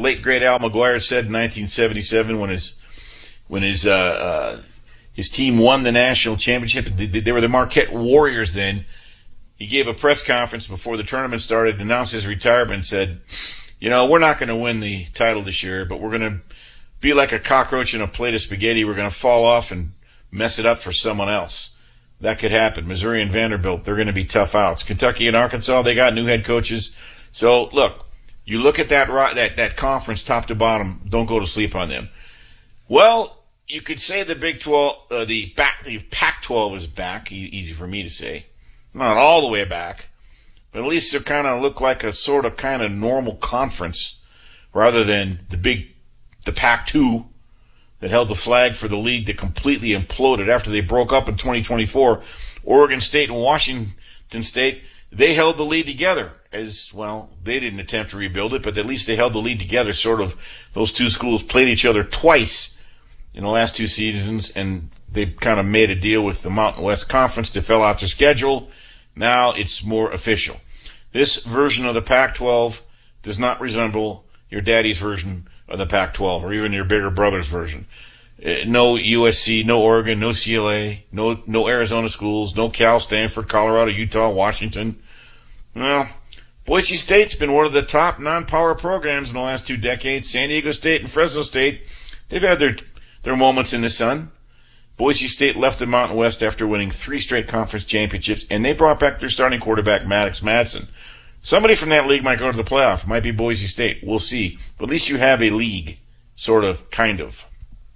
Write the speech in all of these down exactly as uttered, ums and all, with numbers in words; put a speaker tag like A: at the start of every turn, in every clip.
A: late great Al McGuire said in nineteen seventy-seven when his when his uh, uh, his team won the national championship. They, they were the Marquette Warriors then. He gave a press conference before the tournament started, announced his retirement, and said, you know, we're not going to win the title this year, but we're going to be like a cockroach in a plate of spaghetti. We're going to fall off and mess it up for someone else. That could happen. Missouri and Vanderbilt, they're going to be tough outs. Kentucky and Arkansas, they got new head coaches. So, look, you look at that that that conference top to bottom, don't go to sleep on them. Well, you could say the Big twelve, uh, the, back, the Pac twelve is back, e- easy for me to say. Not all the way back, but at least they kind of look like a sort of kind of normal conference rather than the big, the Pac two that held the flag for the league that completely imploded after they broke up in twenty twenty-four. Oregon State and Washington State, they held the lead together as, well, they didn't attempt to rebuild it, but at least they held the lead together. Sort of, those two schools played each other twice in the last two seasons, and they kind of made a deal with the Mountain West Conference to fill out their schedule. Now it's more official. This version of the Pac twelve does not resemble your daddy's version of the Pac twelve or even your bigger brother's version. Uh, no U S C, no Oregon, no C L A, no no Arizona schools, no Cal, Stanford, Colorado, Utah, Washington. Well, Boise State's been one of the top non-power programs in the last two decades. San Diego State and Fresno State, they've had their their moments in the sun. Boise State left the Mountain West after winning three straight conference championships, and they brought back their starting quarterback, Maddox Madsen. Somebody from that league might go to the playoff. Might be Boise State. We'll see. But at least you have a league, sort of, kind of.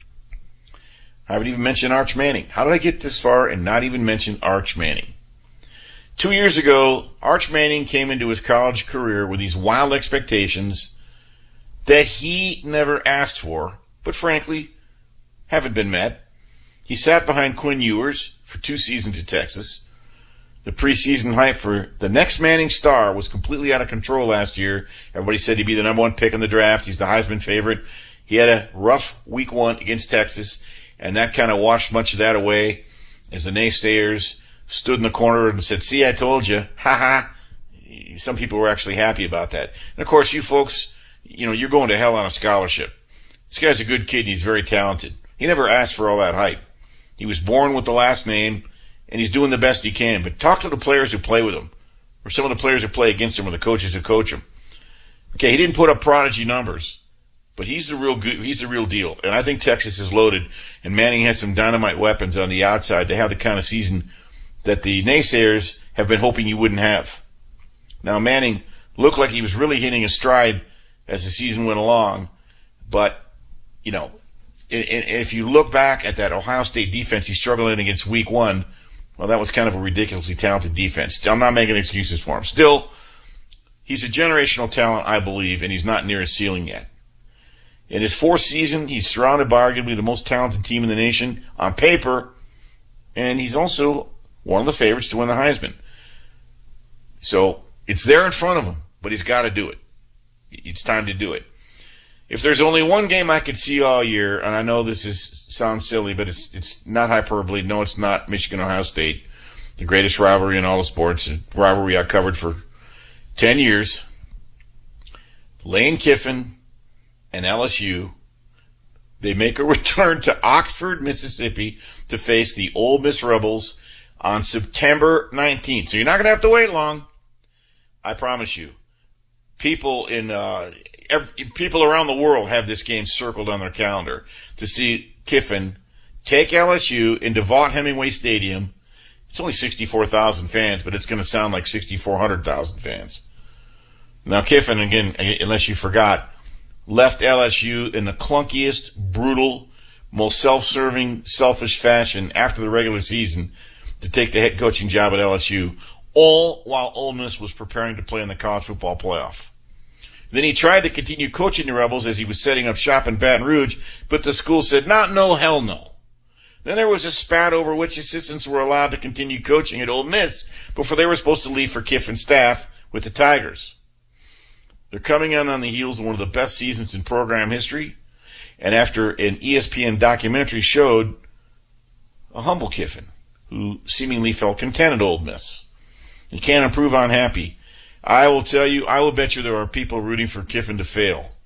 A: I haven't even mentioned Arch Manning. How did I get this far and not even mention Arch Manning? Two years ago, Arch Manning came into his college career with these wild expectations that he never asked for, but frankly, haven't been met. He sat behind Quinn Ewers for two seasons at Texas. The preseason hype for the next Manning star was completely out of control last year. Everybody said he'd be the number one pick in the draft. He's the Heisman favorite. He had a rough week one against Texas, and that kind of washed much of that away as the naysayers stood in the corner and said, see, I told you. Ha ha. Some people were actually happy about that. And, of course, you folks, you know, you're going to hell on a scholarship. This guy's a good kid, and he's very talented. He never asked for all that hype. He was born with the last name, and he's doing the best he can. But talk to the players who play with him, or some of the players who play against him, or the coaches who coach him. Okay, he didn't put up prodigy numbers, but he's the real good, he's the real deal. And I think Texas is loaded, and Manning has some dynamite weapons on the outside to have the kind of season that the naysayers have been hoping he wouldn't have. Now, Manning looked like he was really hitting his stride as the season went along, but, you know, if you look back at that Ohio State defense he struggled in against week one, well, that was kind of a ridiculously talented defense. I'm not making excuses for him. Still, he's a generational talent, I believe, and he's not near his ceiling yet. In his fourth season, he's surrounded by arguably the most talented team in the nation on paper, and he's also one of the favorites to win the Heisman. So it's there in front of him, but he's got to do it. It's time to do it. If there's only one game I could see all year, and I know this is sounds silly, but it's it's not hyperbole. No, it's not Michigan-Ohio State, the greatest rivalry in all of sports, a rivalry I covered for ten years. Lane Kiffin and L S U, they make a return to Oxford, Mississippi to face the Ole Miss Rebels on September nineteenth. So you're not going to have to wait long. I promise you. People in... Uh, Every, people around the world have this game circled on their calendar to see Kiffin take L S U into Vaught-Hemingway Stadium. It's only sixty-four thousand fans, but it's going to sound like sixty-four hundred thousand fans. Now, Kiffin, again, unless you forgot, left L S U in the clunkiest, brutal, most self-serving, selfish fashion after the regular season to take the head coaching job at L S U, all while Ole Miss was preparing to play in the college football playoff. Then he tried to continue coaching the Rebels as he was setting up shop in Baton Rouge, but the school said, not, no, hell no. Then there was a spat over which assistants were allowed to continue coaching at Ole Miss before they were supposed to leave for Kiffin's staff with the Tigers. They're coming in on the heels of one of the best seasons in program history, and after an E S P N documentary showed a humble Kiffin who seemingly felt content at Ole Miss. He can't improve on happy. I will tell you, I will bet you there are people rooting for Kiffin to fail.